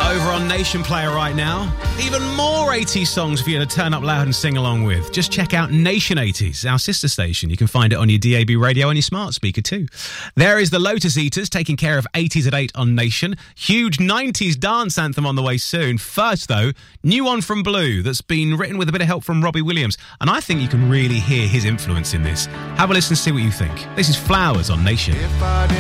Over on Nation Player right now. Even more 80s songs for you to turn up loud and sing along with. Just check out Nation 80s, our sister station. You can find it on your DAB radio and your smart speaker too. There is the Lotus Eaters taking care of 80s at 8 on Nation. Huge 90s dance anthem on the way soon. First though, new one from Blue that's been written with a bit of help from Robbie Williams. And I think you can really hear his influence in this. Have a listen and see what you think. This is Flowers on Nation.